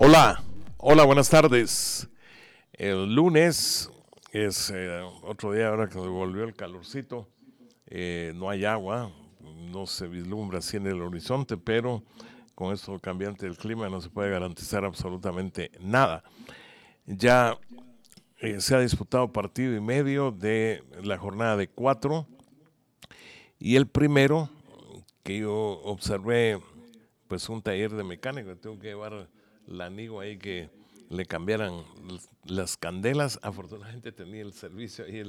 Hola, hola, buenas tardes. El lunes es otro día ahora que volvió el calorcito. No hay agua, no se vislumbra así en el horizonte, pero con esto cambiante del clima no se puede garantizar absolutamente nada. Ya se ha disputado partido y medio de la jornada de 4 y el primero que yo observé, pues un taller de mecánico, tengo que llevar la amigo ahí que le cambiaran las candelas. Afortunadamente tenía el servicio y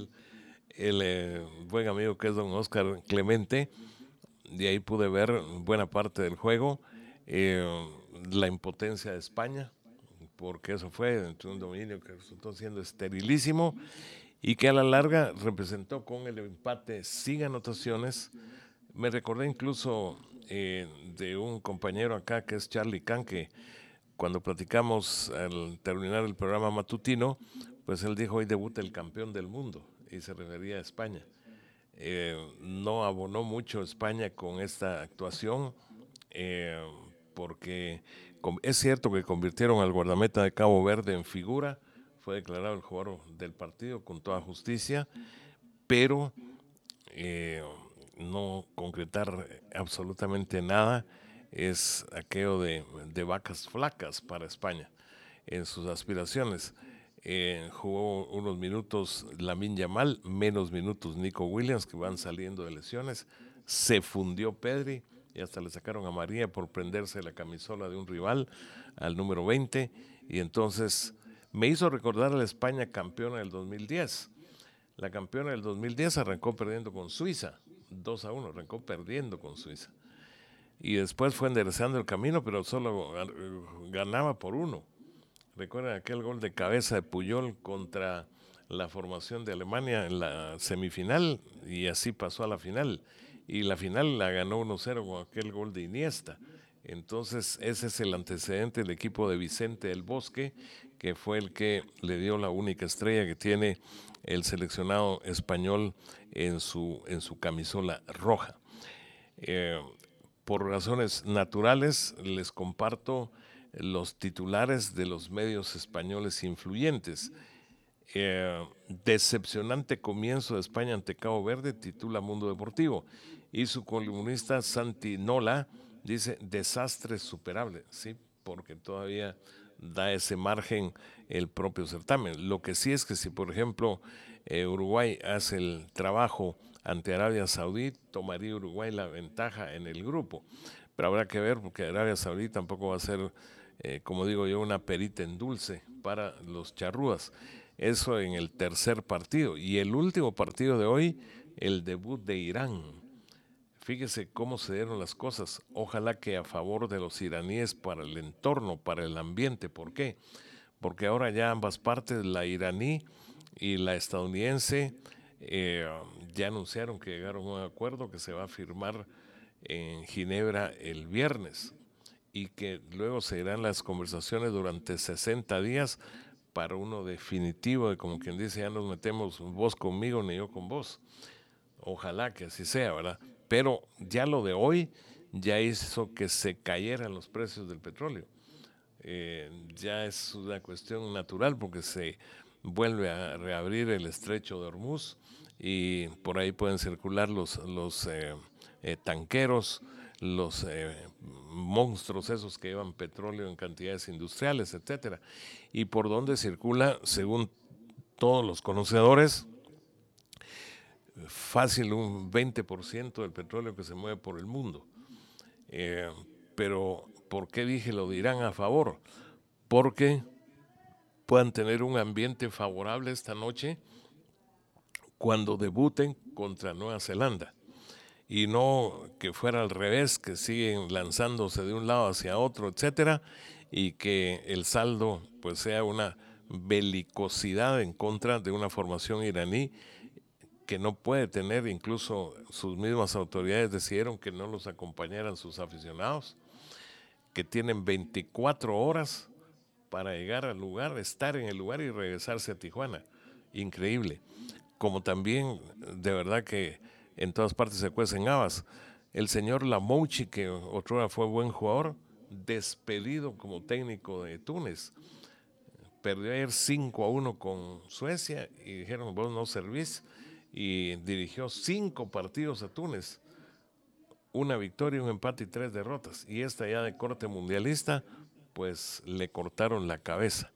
el buen amigo que es don Oscar Clemente, de ahí pude ver buena parte del juego, eh, la impotencia de España, porque eso fue entre un dominio que resultó siendo esterilísimo y que a la larga representó con el empate sin anotaciones. Me recordé incluso de un compañero acá que es Charlie Can, que cuando platicamos al terminar el programa matutino, pues él dijo: hoy debuta el campeón del mundo, y se refería a España. No abonó mucho España con esta actuación, eh, porque es cierto que convirtieron al guardameta de Cabo Verde en figura, fue declarado el jugador del partido con toda justicia, pero eh, no concretar absolutamente nada es aquello de vacas flacas para España en sus aspiraciones. Jugó unos minutos Lamine Yamal, menos minutos Nico Williams, que van saliendo de lesiones. Se fundió Pedri y hasta le sacaron a María por prenderse la camisola de un rival, al número 20. Y entonces me hizo recordar a la España campeona del 2010. La campeona del 2010 arrancó perdiendo con Suiza, 2-1, arrancó perdiendo con Suiza. Y después fue enderezando el camino, pero solo ganaba por 1. Recuerdan aquel gol de cabeza de Puyol contra la formación de Alemania en la semifinal, y así pasó a la final. Y la final la ganó 1-0 con aquel gol de Iniesta. Entonces ese es el antecedente del equipo de Vicente del Bosque, que fue el que le dio la única estrella que tiene el seleccionado español en su camisola roja. Eh, por razones naturales les comparto los titulares de los medios españoles influyentes. Decepcionante comienzo de España ante Cabo Verde, titula Mundo Deportivo. Y su columnista Santi Nola dice: desastre superable, ¿sí? Porque todavía da ese margen el propio certamen. Lo que sí es que si, por ejemplo, Uruguay hace el trabajo ante Arabia Saudí, tomaría Uruguay la ventaja en el grupo. Pero habrá que ver, porque Arabia Saudí tampoco va a ser, como digo yo, una perita en dulce para los charrúas. Eso en el tercer partido. Y el último partido de hoy, el debut de Irán. Fíjese cómo se dieron las cosas. Ojalá que a favor de los iraníes para el entorno, para el ambiente. ¿Por qué? Porque ahora ya ambas partes, la iraní y la estadounidense, eh, ya anunciaron que llegaron a un acuerdo que se va a firmar en Ginebra el viernes, y que luego se irán las conversaciones durante 60 días para uno definitivo, de como quien dice: ya nos metemos vos conmigo ni yo con vos. Ojalá que así sea, ¿verdad? Pero ya lo de hoy ya hizo que se cayeran los precios del petróleo. Ya es una cuestión natural, porque se vuelve a reabrir el estrecho de Hormuz y por ahí pueden circular los tanqueros, los monstruos esos que llevan petróleo en cantidades industriales, etcétera. Y por donde circula, según todos los conocedores, fácil un 20% del petróleo que se mueve por el mundo. Eh, pero, ¿por qué dije lo de Irán a favor? Porque puedan tener un ambiente favorable esta noche cuando debuten contra Nueva Zelanda, y no que fuera al revés, que siguen lanzándose de un lado hacia otro, etcétera, y que el saldo pues sea una belicosidad en contra de una formación iraní que no puede tener. Incluso sus mismas autoridades decidieron que no los acompañaran sus aficionados, que tienen 24 horas para llegar al lugar, estar en el lugar y regresarse a Tijuana. Increíble. Como también, de verdad que en todas partes se cuecen habas. El señor Lamouchi, que otrora fue buen jugador, despedido como técnico de Túnez. Perdió ayer 5-1 con Suecia y dijeron, vos no servís, y dirigió 5 partidos a Túnez, 1 victoria, 1 empate y 3 derrotas, y esta ya de corte mundialista, pues le cortaron la cabeza.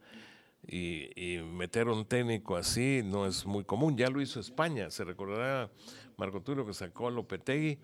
Y meter un técnico así no es muy común. Ya lo hizo España. Se recordará Marco Tulio que sacó a Lopetegui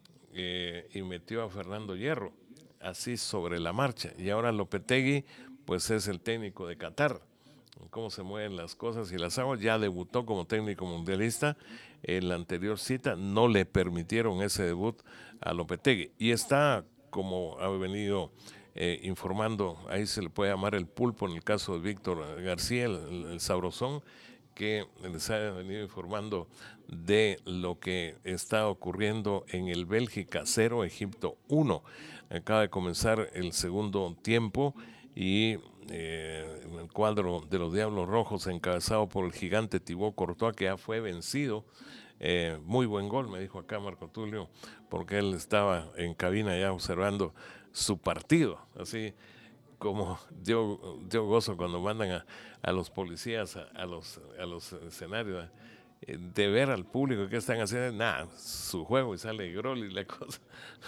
y metió a Fernando Hierro, así sobre la marcha. Y ahora Lopetegui pues es el técnico de Qatar. Cómo se mueven las cosas y las aguas. Ya debutó como técnico mundialista. En la anterior cita no le permitieron ese debut a Lopetegui. Y está, como ha venido informando, ahí se le puede llamar el pulpo en el caso de Víctor García, el sabrosón, que les ha venido informando de lo que está ocurriendo en el Bélgica 0, Egipto 1. Acaba de comenzar el segundo tiempo y en el cuadro de los Diablos Rojos, encabezado por el gigante Thibaut Courtois, que ya fue vencido. Muy buen gol, me dijo acá Marco Tulio, porque él estaba en cabina ya observando su partido, así como dio gozo cuando mandan a los policías a los escenarios, de ver al público que están haciendo, nada, su juego, y sale Grol y la cosa.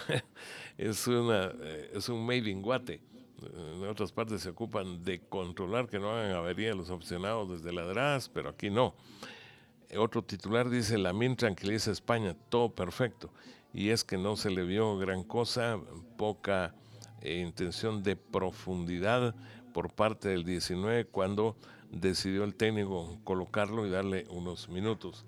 es un made in Guate. En otras partes se ocupan de controlar que no hagan avería los aficionados desde la atrás, pero aquí no. Otro titular dice: Lamine tranquiliza a España, todo perfecto. Y es que no se le vio gran cosa, poca intención de profundidad por parte del 19 cuando decidió el técnico colocarlo y darle unos minutos.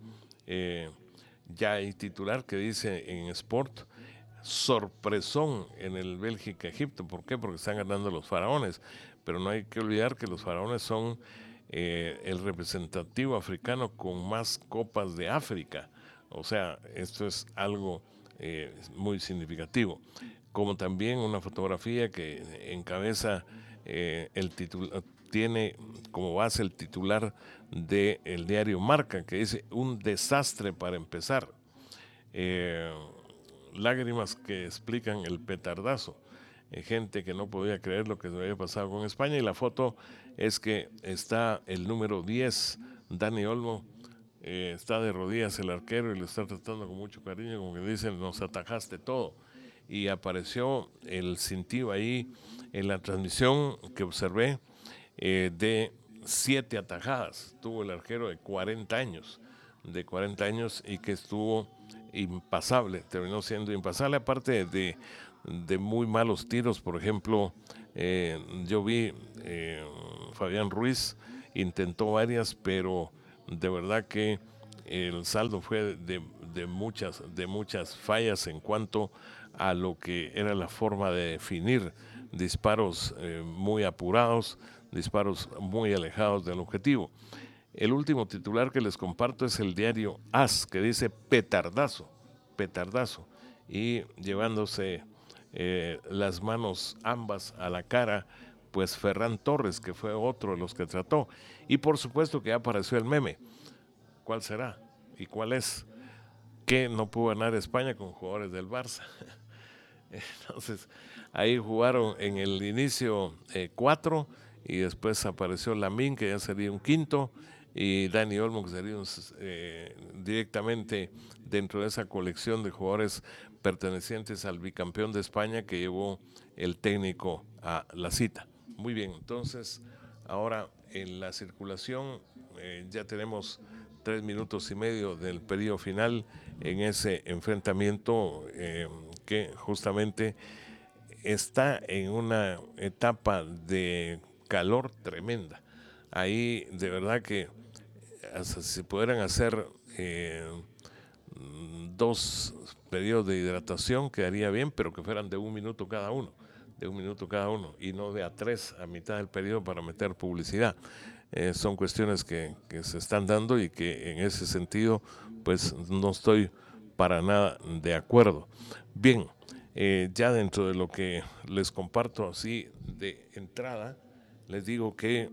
Ya hay titular que dice en Sport: sorpresón en el Bélgica-Egipto. ¿Por qué? Porque están ganando los faraones. Pero no hay que olvidar que los faraones son el representativo africano con más copas de África. O sea, esto es algo muy significativo. Como también una fotografía que encabeza el titular, tiene como base el titular del diario Marca, que dice: un desastre para empezar. Lágrimas que explican el petardazo. Gente que no podía creer lo que había pasado con España, y la foto es que está el número 10, Dani Olmo, está de rodillas el arquero y lo está tratando con mucho cariño, como que dicen: nos atajaste todo. Y apareció el cintillo ahí en la transmisión que observé, de 7 atajadas. Tuvo el arquero de 40 años, y que estuvo impasable, terminó siendo impasable, aparte de muy malos tiros. Por ejemplo, yo vi Fabián Ruiz intentó varias, pero de verdad que el saldo fue de muchas fallas en cuanto a lo que era la forma de definir disparos muy apurados, disparos muy alejados del objetivo. El último titular que les comparto es el diario AS, que dice: petardazo, petardazo, y llevándose las manos ambas a la cara, pues Ferran Torres, que fue otro de los que trató. Y por supuesto que ya apareció el meme. ¿Cuál será? ¿Y cuál es? Que no pudo ganar España con jugadores del Barça. Entonces, ahí jugaron en el inicio 4, y después apareció Lamine, que ya sería un quinto, y Dani Olmo, que sería directamente dentro de esa colección de jugadores pertenecientes al bicampeón de España que llevó el técnico a la cita. Muy bien, entonces ahora en la circulación ya tenemos 3 minutos y medio del periodo final en ese enfrentamiento que justamente está en una etapa de calor tremenda. Ahí de verdad que hasta si pudieran hacer 2 periodos de hidratación quedaría bien, pero que fueran de 1 minuto cada uno, y no de a 3 a mitad del periodo para meter publicidad. Son cuestiones que se están dando y que en ese sentido pues no estoy para nada de acuerdo. Bien, ya dentro de lo que les comparto así de entrada, les digo que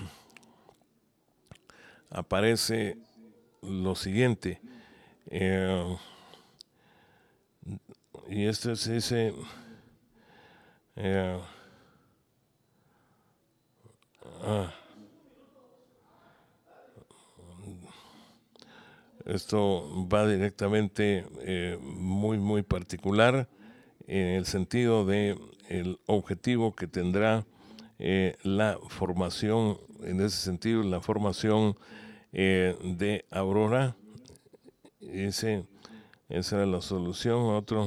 aparece lo siguiente, y esto se dice, Esto va directamente muy, muy particular en el sentido de el objetivo que tendrá la formación, en ese sentido, la formación de Aurora. Esa era la solución.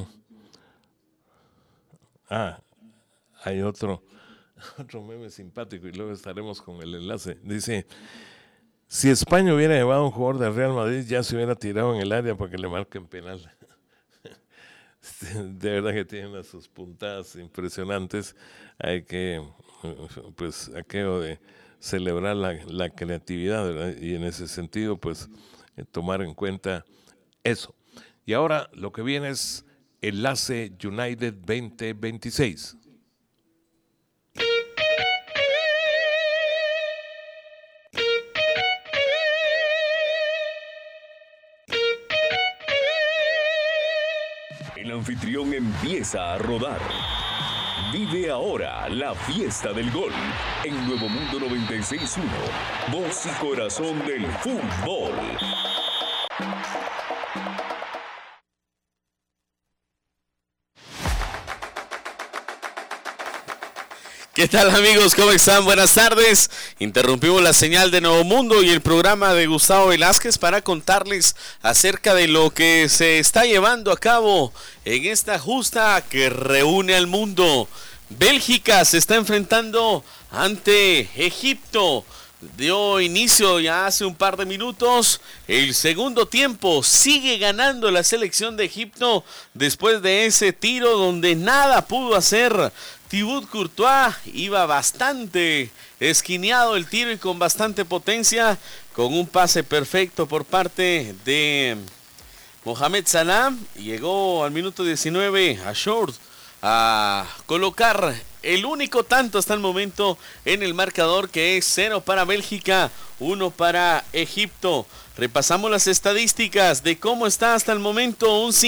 Hay otro meme simpático y luego estaremos con el enlace. Dice: si España hubiera llevado a un jugador del Real Madrid, ya se hubiera tirado en el área para que le marquen penal. De verdad que tienen sus puntadas impresionantes. Hay que, pues, aquello de celebrar la creatividad, ¿verdad? Y en ese sentido, pues, tomar en cuenta eso. Y ahora lo que viene es Enlace United 2026. El anfitrión empieza a rodar. Vive ahora la fiesta del gol en Nuevo Mundo 96.1, voz y corazón del fútbol. ¿Qué tal, amigos? ¿Cómo están? Buenas tardes. Interrumpimos la señal de Nuevo Mundo y el programa de Gustavo Velázquez para contarles acerca de lo que se está llevando a cabo en esta justa que reúne al mundo. Bélgica se está enfrentando ante Egipto. Dio inicio ya hace un par de minutos el segundo tiempo. Sigue ganando la selección de Egipto después de ese tiro donde nada pudo hacer Thibaut Courtois. Iba bastante esquineado el tiro y con bastante potencia, con un pase perfecto por parte de Mohamed Salah. Llegó al minuto 19 a Short a colocar el único tanto hasta el momento en el marcador, que es 0 para Bélgica, 1 para Egipto. Repasamos las estadísticas de cómo está hasta el momento. Un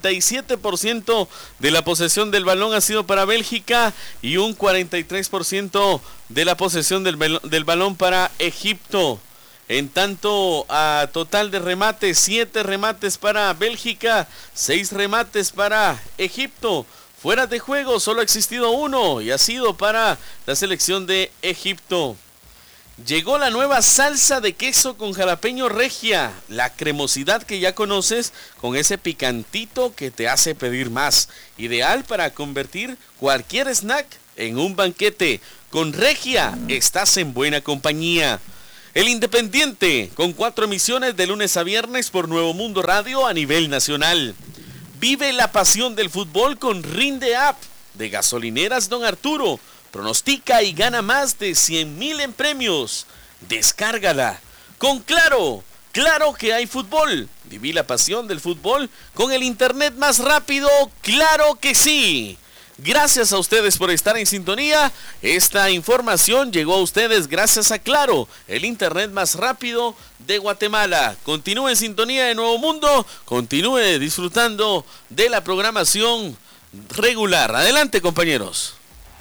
57% de la posesión del balón ha sido para Bélgica y un 43% de la posesión del balón para Egipto. En tanto, a total de remates, 7 remates para Bélgica, 6 remates para Egipto. Fuera de juego solo ha existido uno y ha sido para la selección de Egipto. Llegó la nueva salsa de queso con jalapeño regia, la cremosidad que ya conoces con ese picantito que te hace pedir más. Ideal para convertir cualquier snack en un banquete. Con regia estás en buena compañía. El Independiente, con 4 emisiones de lunes a viernes por Nuevo Mundo Radio a nivel nacional. Vive la pasión del fútbol con Rinde App de Gasolineras Don Arturo. Pronostica y gana más de 100,000 en premios. Descárgala. Con Claro. Claro que hay fútbol. Viví la pasión del fútbol con el internet más rápido. Claro que sí. Gracias a ustedes por estar en sintonía. Esta información llegó a ustedes gracias a Claro, el internet más rápido de Guatemala. Continúe en sintonía de Nuevo Mundo. Continúe disfrutando de la programación regular. Adelante, compañeros.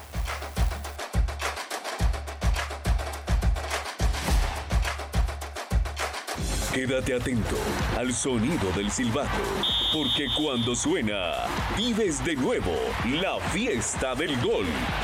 Quédate atento al sonido del silbato, porque cuando suena, vives de nuevo la fiesta del gol